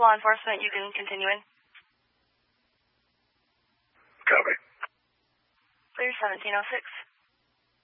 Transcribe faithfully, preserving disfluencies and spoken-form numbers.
law enforcement. You can continue in. Copy. Clear seventeen oh six.